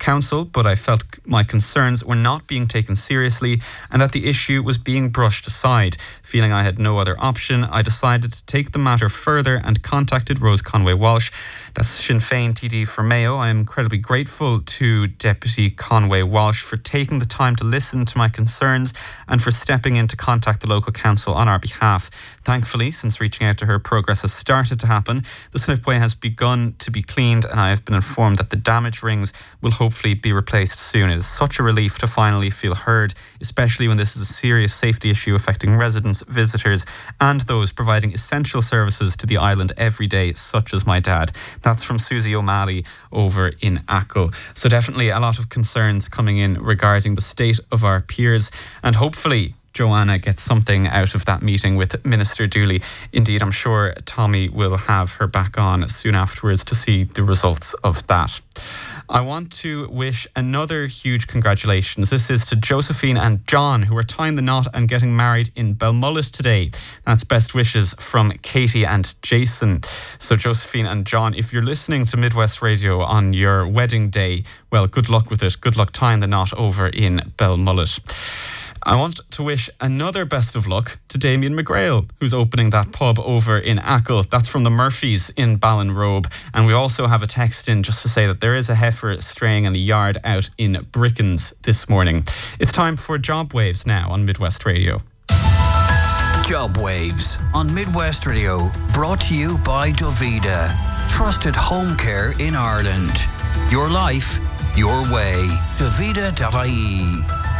council, but I felt my concerns were not being taken seriously and that the issue was being brushed aside. Feeling I had no other option, I decided to take the matter further and contacted Rose Conway-Walsh. That's Sinn Féin TD for Mayo. I am incredibly grateful to Deputy Conway-Walsh for taking the time to listen to my concerns and for stepping in to contact the local council on our behalf. Thankfully, since reaching out to her, progress has started to happen. The slipway has begun to be cleaned and I have been informed that the damaged rings will hopefully be replaced soon. It is such a relief to finally feel heard, especially when this is a serious safety issue affecting residents, visitors and those providing essential services to the island every day, such as my dad. That's from Susie O'Malley over in Achill. So definitely a lot of concerns coming in regarding the state of our piers, and hopefully Joanna gets something out of that meeting with Minister Dooley. Indeed, I'm sure Tommy will have her back on soon afterwards to see the results of that. I want to wish another huge congratulations. This is to Josephine and John, who are tying the knot and getting married in Belmullet today. That's best wishes from Katie and Jason. So Josephine and John, if you're listening to Midwest Radio on your wedding day, well, good luck with it. Good luck tying the knot over in Belmullet. I want to wish another best of luck to Damien McGrail, who's opening that pub over in Achill. That's from the Murphys in Ballinrobe. And we also have a text in just to say that there is a heifer straying in the yard out in Brickens this morning. It's time for Job Waves now on Midwest Radio. Job Waves on Midwest Radio, brought to you by Dovida, trusted home care in Ireland. Your life, your way. Dovida.ie.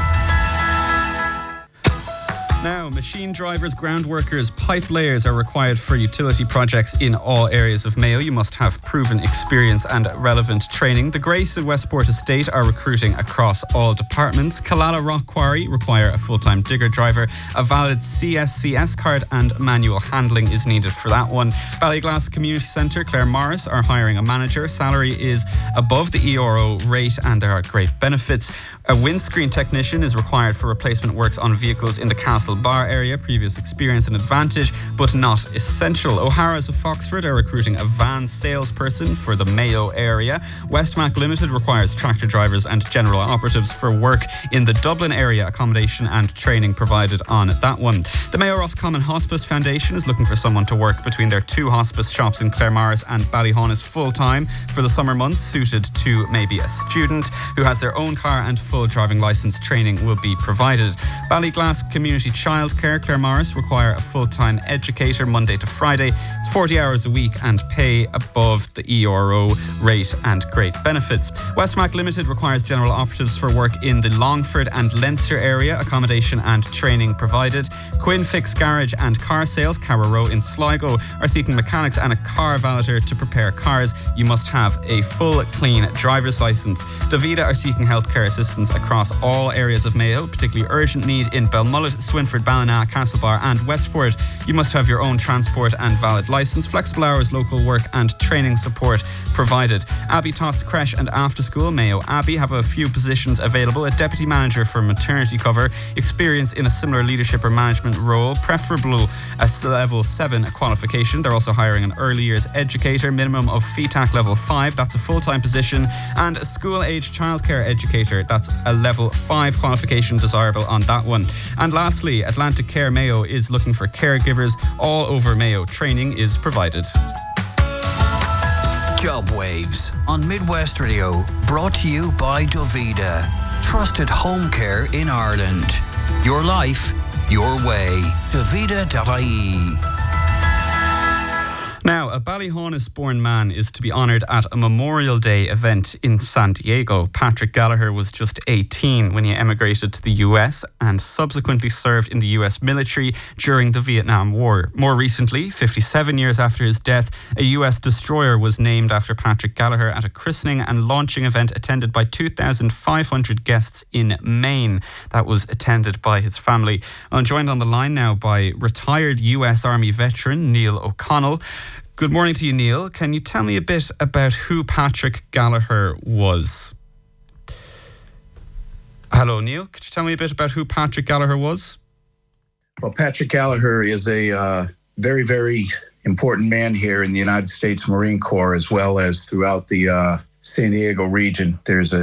Now, machine drivers, ground workers, pipe layers are required for utility projects in all areas of Mayo. You must have proven experience and relevant training. The Grace and Westport Estate are recruiting across all departments. Killala Rock Quarry require a full-time digger driver. A valid CSCS card and manual handling is needed for that one. Ballyglass Community Centre, Claire Morris, are hiring a manager. Salary is above the ERO rate and there are great benefits. A windscreen technician is required for replacement works on vehicles in the Castle Bar area. Previous experience an advantage, but not essential. O'Hara's of Foxford are recruiting a van salesperson for the Mayo area. Westmac Limited requires tractor drivers and general operatives for work in the Dublin area. Accommodation and training provided on that one. The Mayo Roscommon Hospice Foundation is looking for someone to work between their two hospice shops in Claremorris and Ballyhaunis full-time for the summer months, suited to maybe a student who has their own car and full driving licence. Training will be provided. Ballyglass Community Childcare, Claremorris, require a full-time educator Monday to Friday. It's 40 hours a week and pay above the ERO rate and great benefits. Westmac Limited requires general operatives for work in the Longford and Leinster area. Accommodation and training provided. Quinn Fix Garage and Car Sales, Carrow Row in Sligo, are seeking mechanics and a car valeter to prepare cars. You must have a full, clean driver's licence. Dovida are seeking healthcare assistance across all areas of Mayo, particularly urgent need in Belmullet, Swinford, Ballina, Castlebar and Westport. You must have your own transport and valid licence. Flexible hours, local work and training support provided. Abbey Tots Creche and After School, Mayo Abbey, have a few positions available. A deputy manager for maternity cover, experience in a similar leadership or management role, preferable a level 7 qualification. They're also hiring an early years educator, minimum of FETAC level 5, that's a full-time position, and a school-age childcare educator, that's a level 5 qualification desirable on that one. And lastly, Atlantic Care Mayo is looking for caregivers all over Mayo. Training is provided. Job Waves on Midwest Radio, brought to you by Dovida, trusted home care in Ireland. Your life, your way. Dovida.ie. Now, a Ballyhaunis-born man is to be honoured at a Memorial Day event in San Diego. Patrick Gallagher was just 18 when he emigrated to the US and subsequently served in the US military during the Vietnam War. More recently, 57 years after his death, a US destroyer was named after Patrick Gallagher at a christening and launching event attended by 2,500 guests in Maine. That was attended by his family. I'm joined on the line now by retired US Army veteran Neil O'Connell. Good morning to you, Neil. Can you tell me a bit about who Patrick Gallagher was? Hello, Neil. Could you tell me a bit about who Patrick Gallagher was? Well, Patrick Gallagher is a very, very important man here in the United States Marine Corps, as well as throughout the San Diego region. There's a